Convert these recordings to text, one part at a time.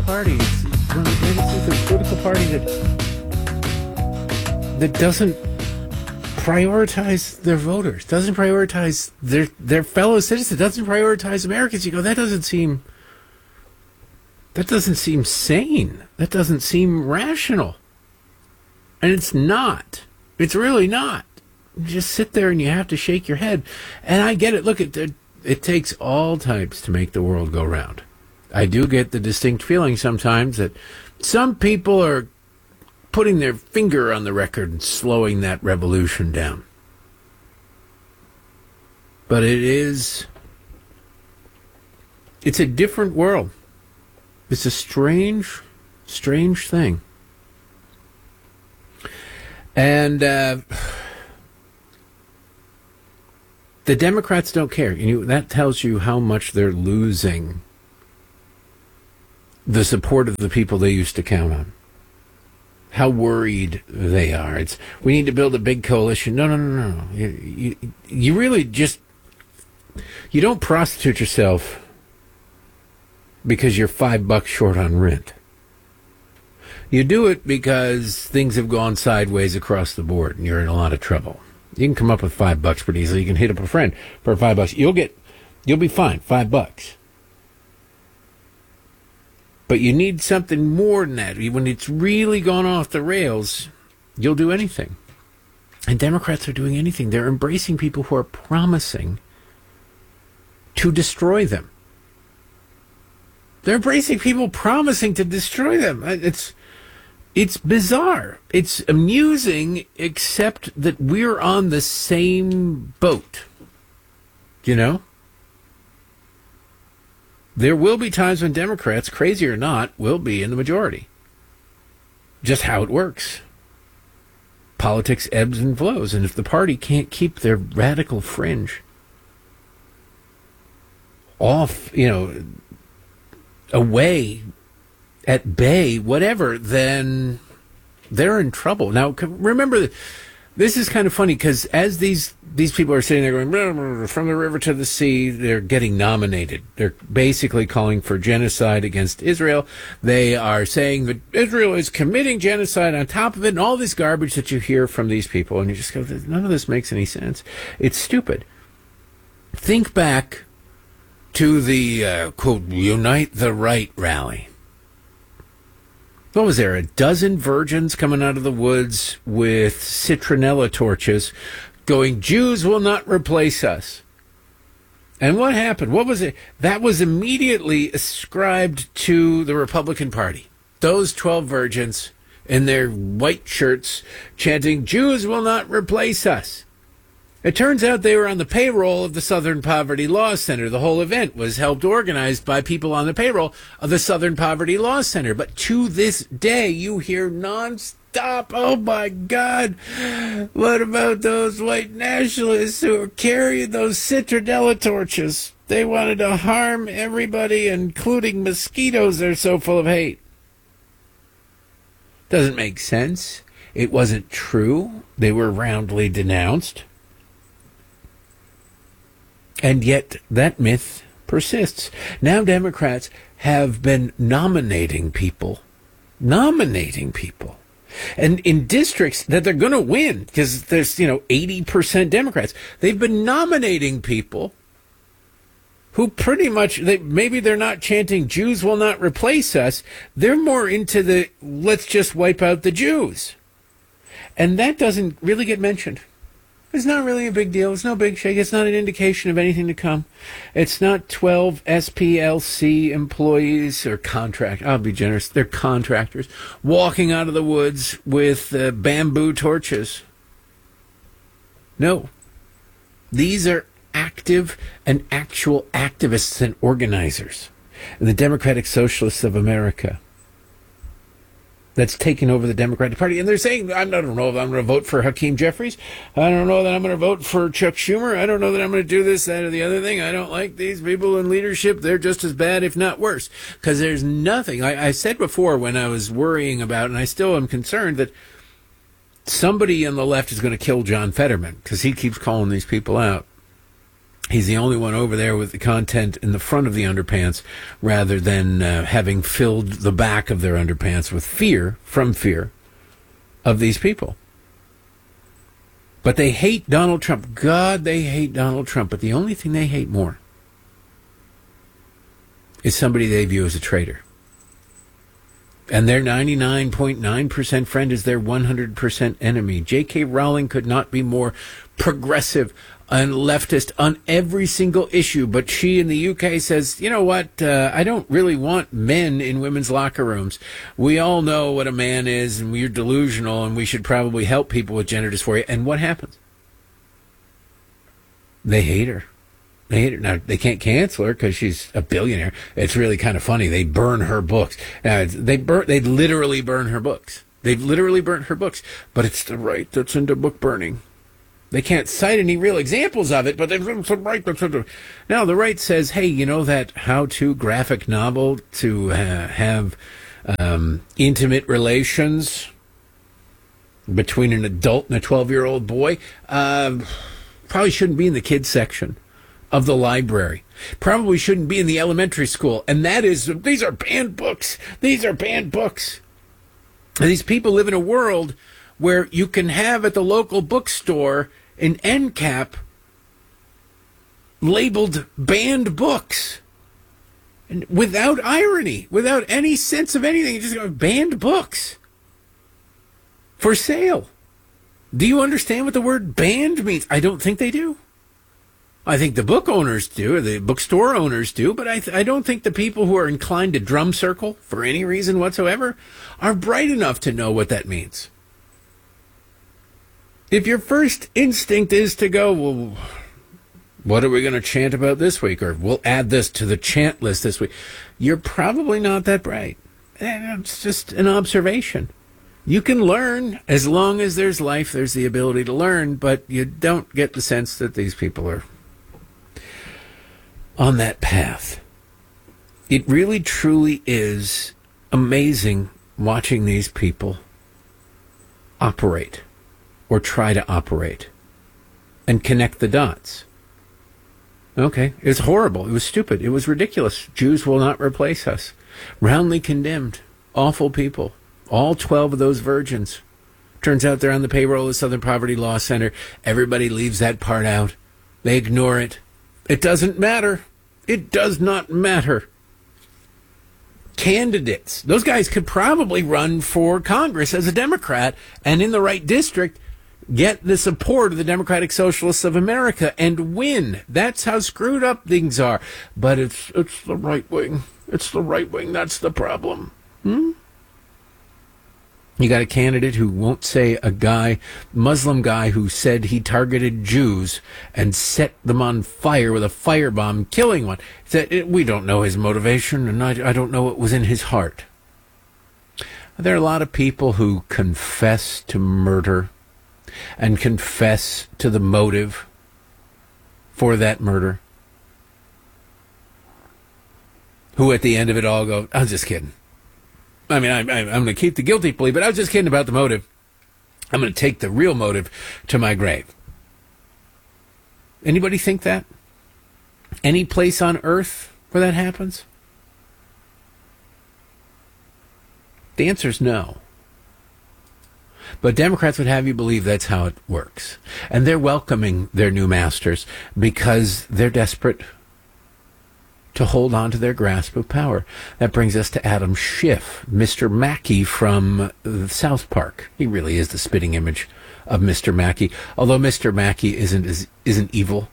Party. It's one of the greatest things, a political party that doesn't prioritize their voters, doesn't prioritize their fellow citizens, doesn't prioritize Americans. You go, that doesn't seem sane. That doesn't seem rational. And it's not. It's really not. You just sit there and you have to shake your head. And I get it. Look, it takes all types to make the world go round. I do get the distinct feeling sometimes that some people are putting their finger on the record and slowing that revolution down. But it's a different world. It's a strange, strange thing. And the Democrats don't care. That tells you how much they're losing the support of the people they used to count on. How worried they are. We need to build a big coalition. No. You really just, you don't prostitute yourself because you're $5 short on rent. You do it because things have gone sideways across the board and you're in a lot of trouble. You can come up with $5 pretty easily. You can hit up a friend for $5. You'll be fine. $5. But you need something more than that. When it's really gone off the rails, you'll do anything. And Democrats are doing anything. They're embracing people who are promising to destroy them. They're embracing people promising to destroy them. It's bizarre. It's amusing, except that we're on the same boat. You know? There will be times when Democrats, crazy or not, will be in the majority. Just how it works. Politics ebbs and flows, and if the party can't keep their radical fringe off, away, at bay, whatever, then they're in trouble. Now, remember, this is kind of funny because as these people are sitting there going, from the river to the sea, they're getting nominated. They're basically calling for genocide against Israel. They are saying that Israel is committing genocide on top of it and all this garbage that you hear from these people. And you just go, none of this makes any sense. It's stupid. Think back to the, quote, Unite the Right rally. What was there, a dozen virgins coming out of the woods with citronella torches going, Jews will not replace us. And what happened? What was it? That was immediately ascribed to the Republican Party. Those 12 virgins in their white shirts chanting, Jews will not replace us. It turns out they were on the payroll of the Southern Poverty Law Center. The whole event was helped organized by people on the payroll of the Southern Poverty Law Center. But to this day, you hear nonstop, oh my God, what about those white nationalists who are carrying those citronella torches? They wanted to harm everybody, including mosquitoes. They're so full of hate. Doesn't make sense. It wasn't true. They were roundly denounced. And yet that myth persists. Now Democrats have been nominating people. And in districts that they're going to win, because there's, 80% Democrats, they've been nominating people who pretty much, maybe they're not chanting, Jews will not replace us. They're more into the, let's just wipe out the Jews. And that doesn't really get mentioned. It's not really a big deal. It's no big shake. It's not an indication of anything to come. It's not 12 SPLC employees or I'll be generous. They're contractors walking out of the woods with bamboo torches. No. These are active and actual activists and organizers. The Democratic Socialists of America. That's taken over the Democratic Party. And they're saying, I don't know if I'm going to vote for Hakeem Jeffries. I don't know that I'm going to vote for Chuck Schumer. I don't know that I'm going to do this, that, or the other thing. I don't like these people in leadership. They're just as bad, if not worse. Because there's nothing. I said before when I was worrying about, and I still am concerned, that somebody on the left is going to kill John Fetterman because he keeps calling these people out. He's the only one over there with the content in the front of the underpants rather than having filled the back of their underpants with fear of these people. But they hate Donald Trump. God, they hate Donald Trump. But the only thing they hate more is somebody they view as a traitor. And their 99.9% friend is their 100% enemy. J.K. Rowling could not be more progressive and leftist on every single issue, but she in the UK says, you know what, I don't really want men in women's locker rooms. We all know what a man is, and we're delusional, and we should probably help people with gender dysphoria. And what happens? They hate her. They hate her. Now, they can't cancel her because she's a billionaire. It's really kind of funny. They burn her books. Now, they literally burn her books. They've literally burnt her books. But it's the right that's into book burning. They can't cite any real examples of it, but they've written some right that's into. Now, the right says, hey, you know that how-to graphic novel to have intimate relations between an adult and a 12-year-old boy? Probably shouldn't be in the kids section of the library. Probably shouldn't be in the elementary school. And these are banned books. These are banned books. And these people live in a world where you can have at the local bookstore an end cap labeled banned books. And without irony, without any sense of anything, you just go, banned books for sale. Do you understand what the word banned means? I don't think they do. I think the book owners do, or the bookstore owners do, but I don't think the people who are inclined to drum circle for any reason whatsoever are bright enough to know what that means. If your first instinct is to go, well, what are we going to chant about this week? Or we'll add this to the chant list this week. You're probably not that bright. It's just an observation. You can learn. As long as there's life, there's the ability to learn, but you don't get the sense that these people are on that path. It really, truly is amazing watching these people operate or try to operate and connect the dots. Okay, it's horrible. It was stupid. It was ridiculous. Jews will not replace us. Roundly condemned. Awful people. All 12 of those virgins. Turns out they're on the payroll of the Southern Poverty Law Center. Everybody leaves that part out. They ignore it. It doesn't matter. It does not matter. Candidates. Those guys could probably run for Congress as a Democrat and in the right district get the support of the Democratic Socialists of America and win. That's how screwed up things are. But it's the right wing. It's the right wing. That's the problem. You got a candidate who won't say Muslim guy who said he targeted Jews and set them on fire with a firebomb, killing one. We don't know his motivation, and I don't know what was in his heart. There are a lot of people who confess to murder and confess to the motive for that murder, who at the end of it all go, I was just kidding. I mean, I'm going to keep the guilty plea, but I was just kidding about the motive. I'm going to take the real motive to my grave. Anybody think that? Any place on earth where that happens? The answer is no. But Democrats would have you believe that's how it works. And they're welcoming their new masters because they're desperate to hold on to their grasp of power. That brings us to Adam Schiff, Mr. Mackey from South Park. He really is the spitting image of Mr. Mackey, although Mr. Mackey isn't evil.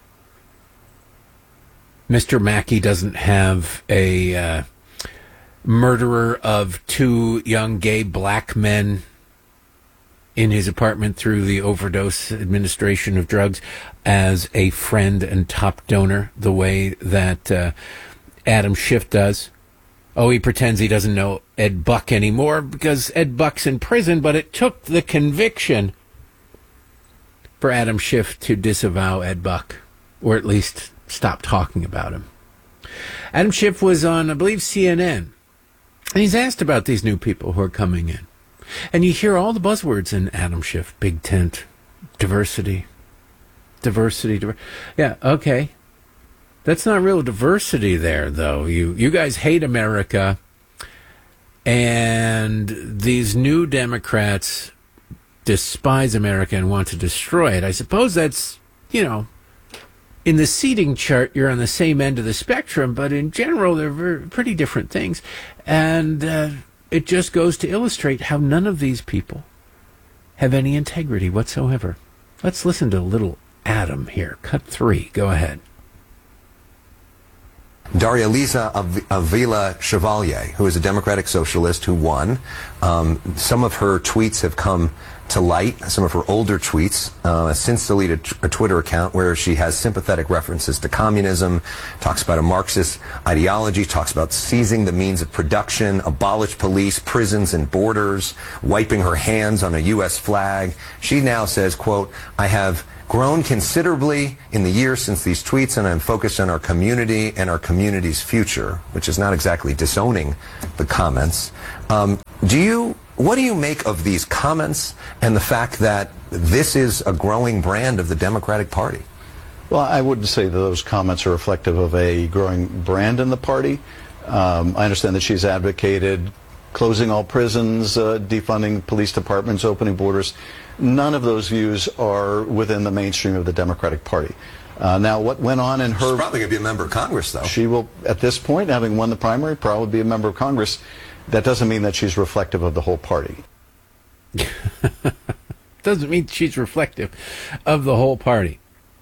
Mr. Mackey doesn't have a murderer of two young gay black men in his apartment through the overdose administration of drugs as a friend and top donor, the way that Adam Schiff does. Oh, he pretends he doesn't know Ed Buck anymore because Ed Buck's in prison, but it took the conviction for Adam Schiff to disavow Ed Buck, or at least stop talking about him. Adam Schiff was on, I believe, CNN, and he's asked about these new people who are coming in. And you hear all the buzzwords in Adam Schiff: big tent, diversity. Yeah, okay. That's not real diversity there, though. You guys hate America, and these new Democrats despise America and want to destroy it. I suppose that's, in the seating chart, you're on the same end of the spectrum, but in general, they're pretty different things. And it just goes to illustrate how none of these people have any integrity whatsoever. Let's listen to little Adam here. Cut 3. Go ahead. Daria Lisa Avila Chevalier, who is a Democratic socialist who won. Some of her tweets have come to light, some of her older tweets, since deleted a Twitter account where she has sympathetic references to communism, talks about a Marxist ideology, talks about seizing the means of production, abolish police, prisons, and borders, wiping her hands on a U.S. flag. She now says, quote, "I have grown considerably in the years since these tweets, and I'm focused on our community and our community's future," which is not exactly disowning the comments. What do you make of these comments and the fact that this is a growing brand of the Democratic Party? Well, I wouldn't say that those comments are reflective of a growing brand in the party. I understand that she's advocated closing all prisons, defunding police departments, opening borders. None of those views are within the mainstream of the Democratic Party. Now, what went on in her... She's probably going to be a member of Congress, though. She will, at this point, having won the primary, probably be a member of Congress. That doesn't mean that she's reflective of the whole party. Doesn't mean she's reflective of the whole party.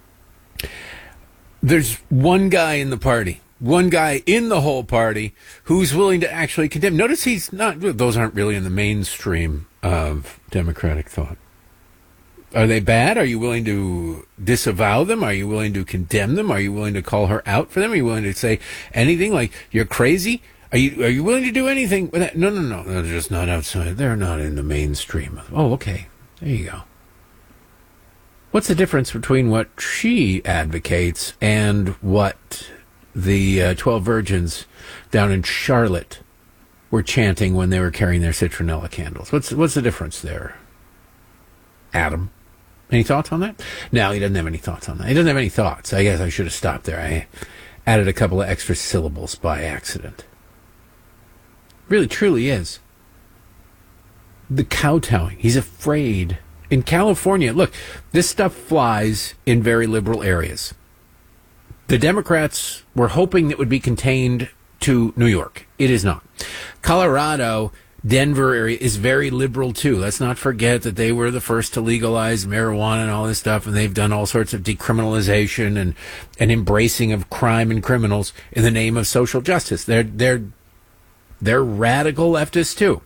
There's one guy in the party, one guy in the whole party who's willing to actually condemn. Notice he's not, those aren't really in the mainstream of Democratic thought. Are they bad? Are you willing to disavow them? Are you willing to condemn them? Are you willing to call her out for them? Are you willing to say anything like, you're crazy? Are you willing to do anything with that? No. They're just not outside. They're not in the mainstream. Oh, okay. There you go. What's the difference between what she advocates and what the 12 virgins down in Charlotte were chanting when they were carrying their citronella candles? What's the difference there? Adam, any thoughts on that? No, he doesn't have any thoughts on that. He doesn't have any thoughts. I guess I should have stopped there. I added a couple of extra syllables by accident. Really, truly is. The kowtowing. He's afraid. In California, look, this stuff flies in very liberal areas. The Democrats were hoping it would be contained to New York. It is not. Colorado, Denver area is very liberal, too. Let's not forget that they were the first to legalize marijuana and all this stuff, and they've done all sorts of decriminalization and embracing of crime and criminals in the name of social justice. They're radical leftists, too.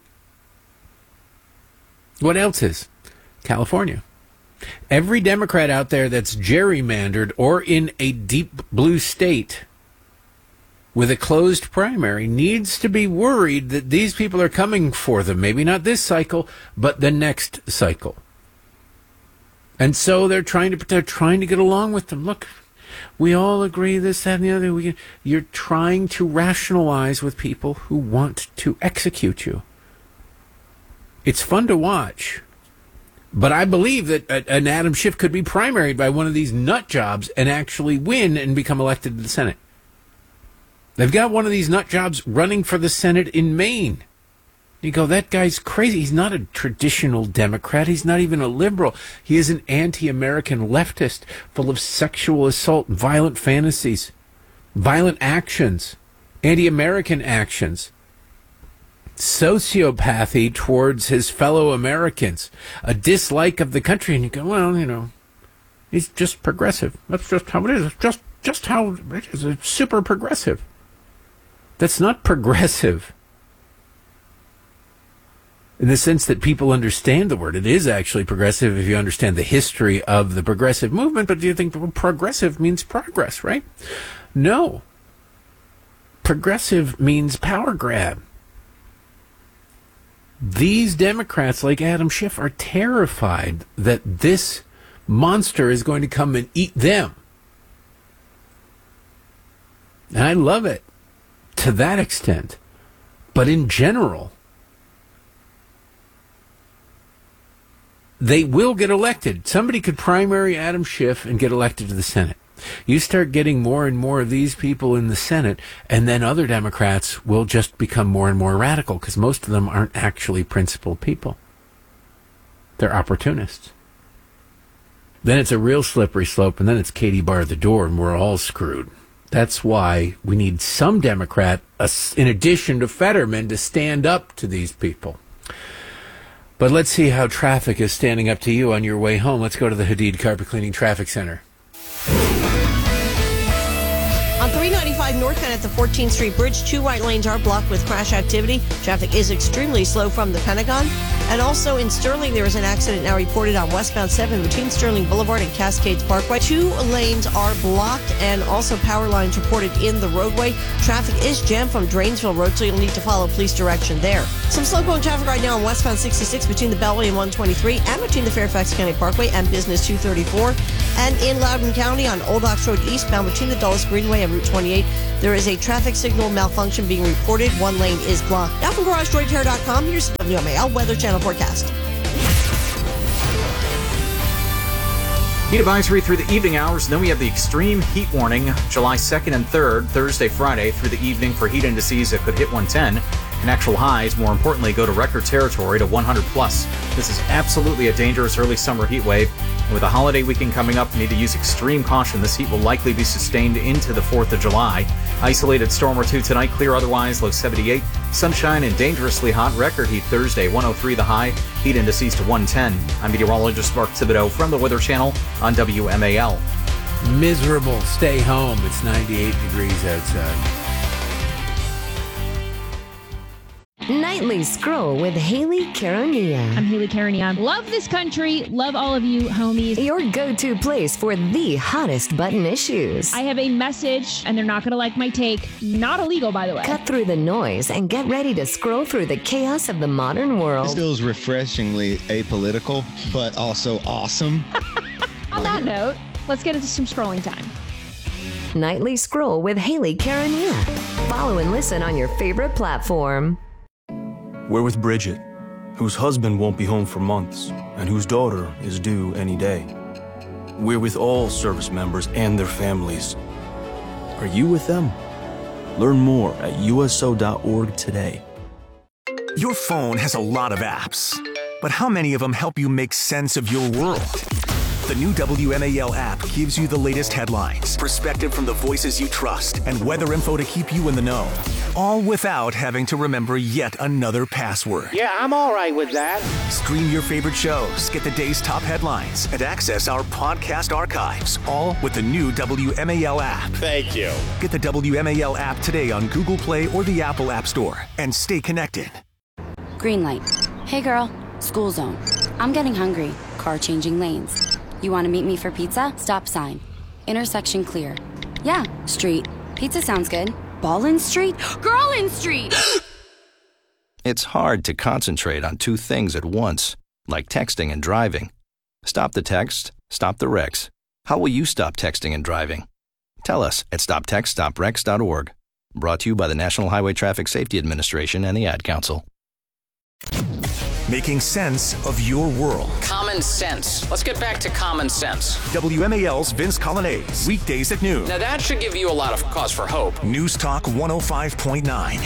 What else is? California. Every Democrat out there that's gerrymandered or in a deep blue state with a closed primary needs to be worried that these people are coming for them. Maybe not this cycle, but the next cycle. And so they're trying to get along with them. Look, we all agree this, that, and the other. You're trying to rationalize with people who want to execute you. It's fun to watch. But I believe that an Adam Schiff could be primaried by one of these nut jobs and actually win and become elected to the Senate. They've got one of these nut jobs running for the Senate in Maine. You go, that guy's crazy. He's not a traditional Democrat. He's not even a liberal. He is an anti-American leftist full of sexual assault, violent fantasies, violent actions, anti-American actions, sociopathy towards his fellow Americans, a dislike of the country. And you go, well, he's just progressive. That's just how it is. It's just how it is. It's super progressive. That's not progressive in the sense that people understand the word. It is actually progressive if you understand the history of the progressive movement, but do you think progressive means progress, right? No. Progressive means power grab. These Democrats, like Adam Schiff, are terrified that this monster is going to come and eat them. And I love it to that extent. But in general, they will get elected. Somebody could primary Adam Schiff and get elected to the Senate. You start getting more and more of these people in the Senate, and then other Democrats will just become more and more radical because most of them aren't actually principled people. They're opportunists. Then it's a real slippery slope, and then it's Katie bar the door, and we're all screwed. That's why we need some Democrat, in addition to Fetterman, to stand up to these people. But let's see how traffic is standing up to you on your way home. Let's go to the Hadid Carpet Cleaning Traffic Center. On 395 northbound at the 14th Street Bridge, 2 right lanes are blocked with crash activity. Traffic is extremely slow from the Pentagon. And also in Sterling, there is an accident now reported on westbound 7 between Sterling Boulevard and Cascades Parkway. 2 lanes are blocked and also power lines reported in the roadway. Traffic is jammed from Drainsville Road, so you'll need to follow police direction there. Some slow-going traffic right now on westbound 66 between the Beltway and 123 and between the Fairfax County Parkway and Business 234. And in Loudoun County on Old Ox Road eastbound between the Dulles Greenway and Route 28, there is a traffic signal malfunction being reported. 1 lane is blocked. Now from GarageDoorRepair.com, here's the WMAL Weather Channel forecast. Heat advisory through the evening hours, and then we have the extreme heat warning July 2nd and 3rd, Thursday, Friday through the evening for heat indices that could hit 110. And actual highs, more importantly, go to record territory to 100 plus. This is absolutely a dangerous early summer heat wave. And with the holiday weekend coming up, we need to use extreme caution. This heat will likely be sustained into the 4th of July. Isolated storm or two tonight, clear otherwise, low 78. Sunshine and dangerously hot, record heat Thursday, 103 the high, heat indices to 110. I'm meteorologist Mark Thibodeau from the Weather Channel on WMAL. Miserable. Stay home. It's 98 degrees outside. Nightly Scroll with Haley Caronia. I'm Haley Caronia. Love this country. Love all of you, homies. Your go-to place for the hottest button issues. I have a message, and they're not going to like my take. Not illegal, by the way. Cut through the noise and get ready to scroll through the chaos of the modern world. This feels refreshingly apolitical, but also awesome. On that note, let's get into some scrolling time. Nightly Scroll with Haley Caronia. Follow and listen on your favorite platform. We're with Bridget, whose husband won't be home for months and whose daughter is due any day. We're with all service members and their families. Are you with them? Learn more at USO.org today. Your phone has a lot of apps, but how many of them help you make sense of your world? The new WMAL app gives you the latest headlines, perspective from the voices you trust, and weather info to keep you in the know. All without having to remember yet another password. Yeah, I'm all right with that. Stream your favorite shows, get the day's top headlines, and access our podcast archives, all with the new WMAL app. Thank you. Get the WMAL app today on Google Play or the Apple App Store, and stay connected. Green light. Hey girl, school zone. I'm getting hungry. Car changing lanes. You want to meet me for pizza? Stop sign. Intersection clear. Yeah, street. Pizza sounds good. Ball in street? Girl in street! It's hard to concentrate on two things at once, like texting and driving. Stop the text, stop the wrecks. How will you stop texting and driving? Tell us at stoptextstopwrecks.org. Brought to you by the National Highway Traffic Safety Administration and the Ad Council. Making sense of your world. Common sense. Let's get back to common sense. WMAL's Vince Colonnese. Weekdays at noon. Now that should give you a lot of cause for hope. News Talk 105.9.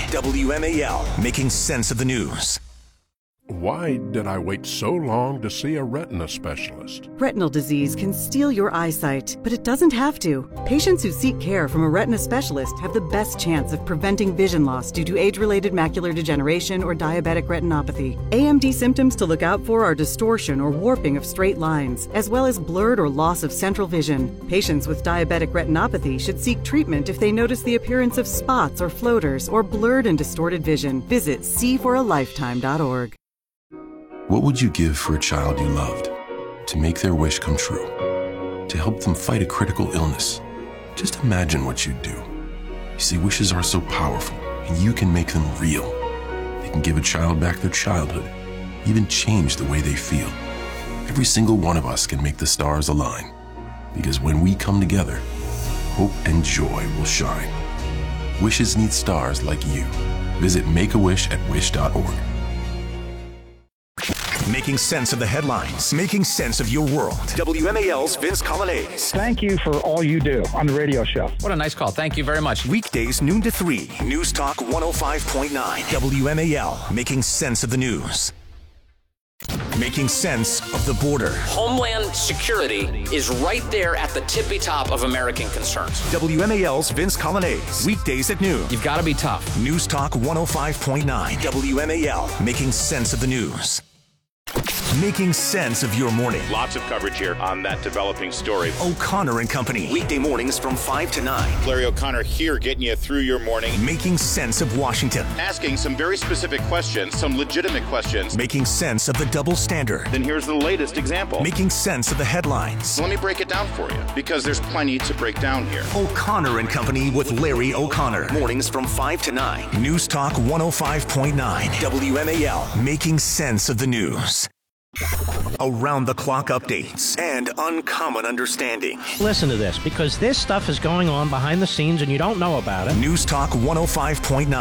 WMAL. Making sense of the news. Why did I wait so long to see a retina specialist? Retinal disease can steal your eyesight, but it doesn't have to. Patients who seek care from a retina specialist have the best chance of preventing vision loss due to age-related macular degeneration or diabetic retinopathy. AMD symptoms to look out for are distortion or warping of straight lines, as well as blurred or loss of central vision. Patients with diabetic retinopathy should seek treatment if they notice the appearance of spots or floaters or blurred and distorted vision. Visit seeforalifetime.org. What would you give for a child you loved? To make their wish come true? To help them fight a critical illness? Just imagine what you'd do. You see, wishes are so powerful, and you can make them real. They can give a child back their childhood, even change the way they feel. Every single one of us can make the stars align, because when we come together, hope and joy will shine. Wishes need stars like you. Visit Make-A-Wish at wish.org. Making sense of the headlines, making sense of your world. WMAL's Vince Coglianese. Thank you for all you do on the radio show. What a nice call. Thank you very much. Weekdays noon to 3. News Talk 105.9. WMAL. Making sense of the news. Making sense of the border. Homeland security is right there at the tippy top of American concerns. WMAL's Vince Coglianese. Weekdays at noon. You've got to be tough. News Talk 105.9. WMAL. Making sense of the news. Making sense of your morning. Lots of coverage here on that developing story. O'Connor and Company. Weekday mornings from 5 to 9. Larry O'Connor here getting you through your morning. Making sense of Washington. Asking some very specific questions, some legitimate questions. Making sense of the double standard. Then here's the latest example. Making sense of the headlines. So let me break it down for you, because there's plenty to break down here. O'Connor and Company with Larry O'Connor. Mornings from 5 to 9. News Talk 105.9. WMAL. Making sense of the news. Around the clock updates and uncommon understanding. Listen to this, because this stuff is going on behind the scenes and you don't know about it. News Talk 105.9.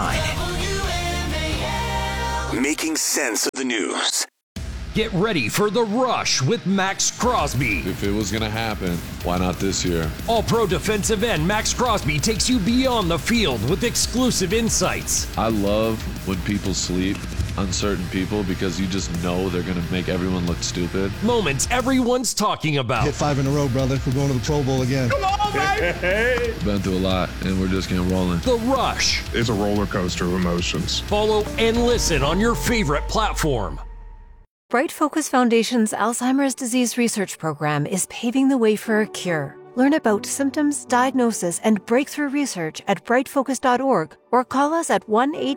Making sense of the news. Get ready for The Rush with Max Crosby. If it was going to happen, why not this year? All-pro defensive end Max Crosby takes you beyond the field with exclusive insights. I love when people sleep, uncertain people, because you just know they're going to make everyone look stupid. Moments everyone's talking about. Hit 5 in a row, brother. We're going to the Pro Bowl again. Come on, baby! Been through a lot, and we're just getting rolling. The Rush. It's a roller coaster of emotions. Follow and listen on your favorite platform. Bright Focus Foundation's Alzheimer's Disease Research Program is paving the way for a cure. Learn about symptoms, diagnosis, and breakthrough research at brightfocus.org or call us at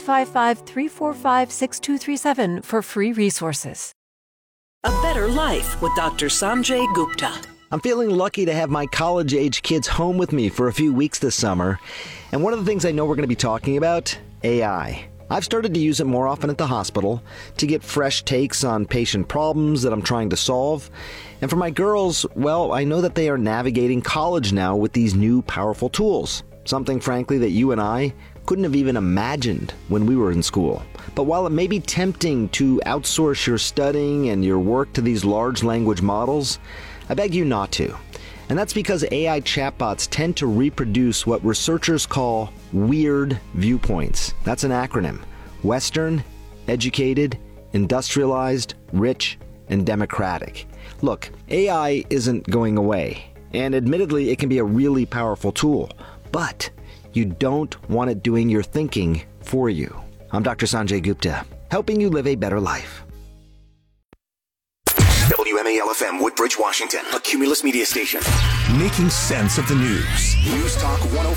1-855-345-6237 for free resources. A Better Life with Dr. Sanjay Gupta. I'm feeling lucky to have my college-age kids home with me for a few weeks this summer. And one of the things I know we're going to be talking about, AI. I've started to use it more often at the hospital to get fresh takes on patient problems that I'm trying to solve. And for my girls, well, I know that they are navigating college now with these new powerful tools. Something, frankly, that you and I couldn't have even imagined when we were in school. But while it may be tempting to outsource your studying and your work to these large language models, I beg you not to. And that's because AI chatbots tend to reproduce what researchers call weird viewpoints. That's an acronym. Western, educated, industrialized, rich, and democratic. Look, AI isn't going away. And admittedly, it can be a really powerful tool. But you don't want it doing your thinking for you. I'm Dr. Sanjay Gupta, helping you live a better life. WMAL-FM, Woodbridge, Washington, a Cumulus media station. Making sense of the news. News Talk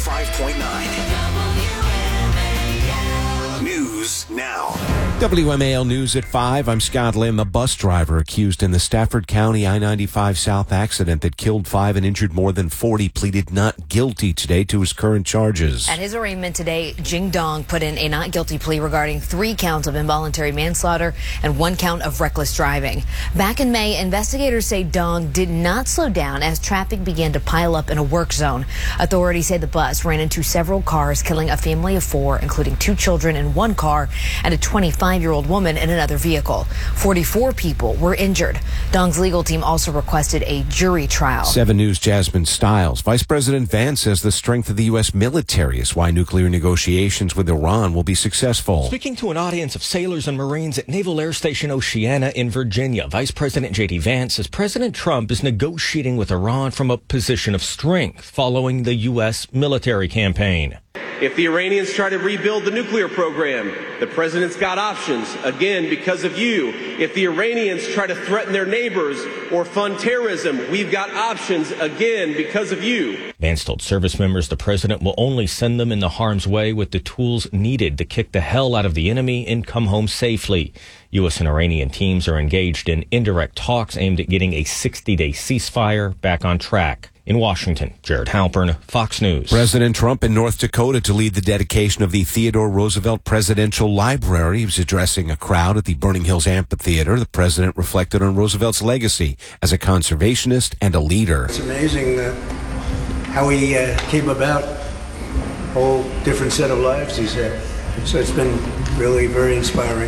105.9. News now. WMAL News at 5. I'm Scott Lynn. The bus driver accused in the Stafford County I-95 South accident that killed 5 and injured more than 40 pleaded not guilty today to his current charges. At his arraignment today, Jing Dong put in a not guilty plea regarding 3 counts of involuntary manslaughter and 1 count of reckless driving. Back in May, investigators say Dong did not slow down as traffic began to pile up in a work zone. Authorities say the bus ran into several cars, killing a family of 4, including 2 children in one car and a 25-year-old woman in another vehicle. 44 people were injured. Dong's legal team also requested a jury trial. 7 News' Jasmine Stiles. Vice President Vance says the strength of the U.S. military is why nuclear negotiations with Iran will be successful. Speaking to an audience of sailors and Marines at Naval Air Station Oceana in Virginia, Vice President J.D. Vance says President Trump is negotiating with Iran from a position of strength following the U.S. military campaign. If the Iranians try to rebuild the nuclear program, the president's got options, again, because of you. If the Iranians try to threaten their neighbors or fund terrorism, we've got options, again, because of you. Vance told service members the president will only send them into harm's way with the tools needed to kick the hell out of the enemy and come home safely. U.S. and Iranian teams are engaged in indirect talks aimed at getting a 60-day ceasefire back on track. In Washington, Jared Halpern, Fox News. President Trump in North Dakota to lead the dedication of the Theodore Roosevelt Presidential Library. He was addressing a crowd at the Burning Hills Amphitheater. The president reflected on Roosevelt's legacy as a conservationist and a leader. It's amazing how he came about, a whole different set of lives, he said. So it's been really very inspiring.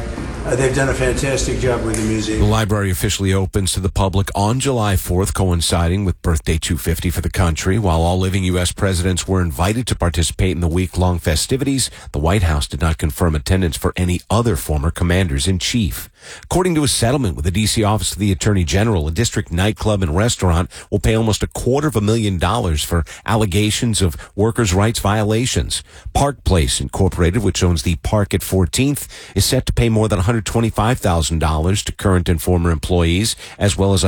They've done a fantastic job with the museum. The library officially opens to the public on July 4th, coinciding with Birthday 250 for the country. While all living U.S. presidents were invited to participate in the week-long festivities, the White House did not confirm attendance for any other former commanders-in-chief. According to a settlement with the D.C. Office of the Attorney General, a district nightclub and restaurant will pay almost $250,000 for allegations of workers' rights violations. Park Place Incorporated, which owns the Park at 14th, is set to pay more than $125,000 to current and former employees, as well as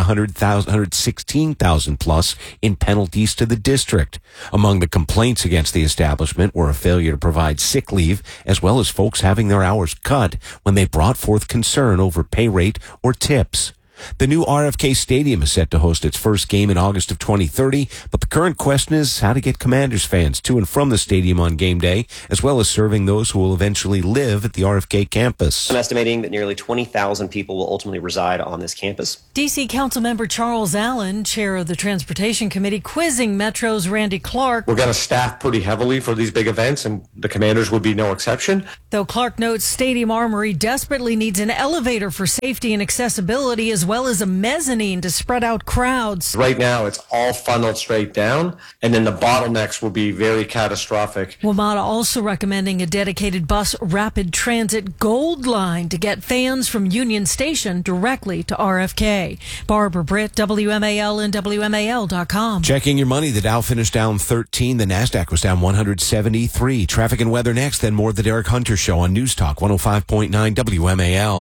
$116,000 plus in penalties to the district. Among the complaints against the establishment were a failure to provide sick leave, as well as folks having their hours cut when they brought forth concern over pay rate or tips. The new RFK Stadium is set to host its first game in August of 2030, but the current question is how to get Commanders fans to and from the stadium on game day, as well as serving those who will eventually live at the RFK campus. I'm estimating that nearly 20,000 people will ultimately reside on this campus. D.C. Councilmember Charles Allen, chair of the Transportation Committee, quizzing Metro's Randy Clark. We're going to staff pretty heavily for these big events, and the Commanders would be no exception. Though Clark notes Stadium Armory desperately needs an elevator for safety and accessibility, as well as a mezzanine to spread out crowds. Right now, it's all funneled straight down, and then the bottlenecks will be very catastrophic. WMATA also recommending a dedicated bus rapid transit gold line to get fans from Union Station directly to RFK. Barbara Britt, WMAL and WMAL.com. Checking your money, the Dow finished down 13, the NASDAQ was down 173. Traffic and weather next, then more of the Derek Hunter Show on News Talk 105.9 WMAL.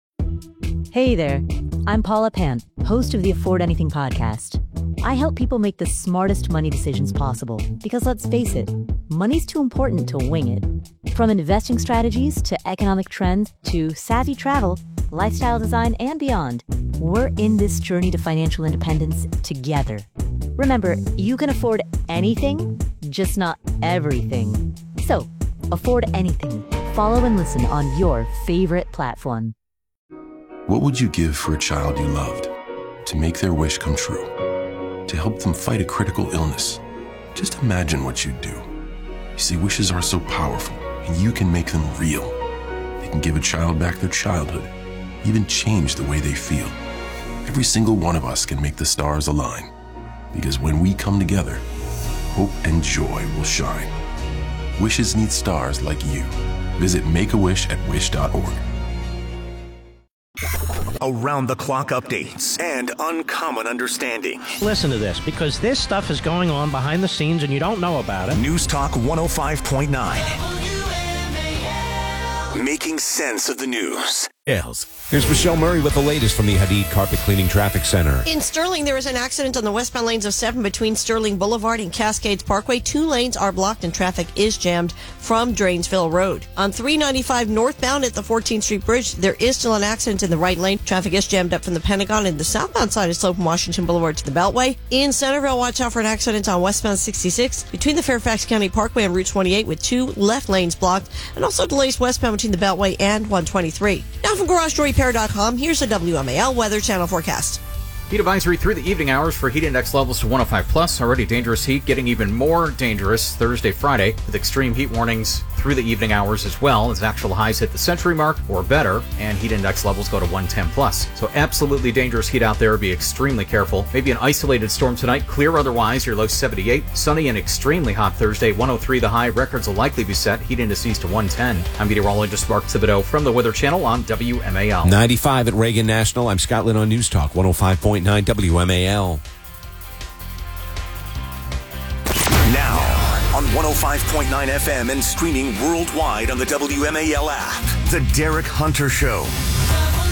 Hey there, I'm Paula Pant, host of the Afford Anything podcast. I help people make the smartest money decisions possible because, let's face it, money's too important to wing it. From investing strategies to economic trends to savvy travel, lifestyle design, and beyond, we're in this journey to financial independence together. Remember, you can afford anything, just not everything. So, afford anything. Follow and listen on your favorite platform. What would you give for a child you loved? To make their wish come true? To help them fight a critical illness? Just imagine what you'd do. You see, wishes are so powerful, and you can make them real. They can give a child back their childhood, even change the way they feel. Every single one of us can make the stars align. Because when we come together, hope and joy will shine. Wishes need stars like you. Visit Make-A-Wish at wish.org. Around-the-clock updates and uncommon understanding. Listen to this, because this stuff is going on behind the scenes and you don't know about it. News Talk 105.9. Making sense of the news. Here's Michelle Murray with the latest from the Hadid Carpet Cleaning Traffic Center. In Sterling, there was an accident on the westbound lanes of 7 between Sterling Boulevard and Cascades Parkway. 2 lanes are blocked and traffic is jammed from Drainsville Road. On 395 northbound at the 14th Street Bridge, there is still an accident in the right lane. Traffic is jammed up from the Pentagon and the southbound side is sloping Washington Boulevard to the Beltway. In Centerville, watch out for an accident on westbound 66 between the Fairfax County Parkway and Route 28 with 2 left lanes blocked, and also delays westbound between the Beltway and 123. Now from GarageDoorRepair.com, here's a WMAL Weather Channel forecast. Heat advisory through the evening hours for heat index levels to 105 plus. Already dangerous heat getting even more dangerous Thursday, Friday with extreme heat warnings through the evening hours as well as actual highs hit the century mark or better and heat index levels go to 110 plus. So absolutely dangerous heat out there. Be extremely careful. Maybe an isolated storm tonight. Clear otherwise. Your low 78. Sunny and extremely hot Thursday. 103 the high. Records will likely be set. Heat indices to 110. I'm meteorologist Mark Thibodeau from the Weather Channel on WMAL. 95 at Reagan National. I'm Scott Lynn on News Talk 105.9 WMAL. Now on 105.9 FM and streaming worldwide on the WMAL app. The Derek Hunter Show.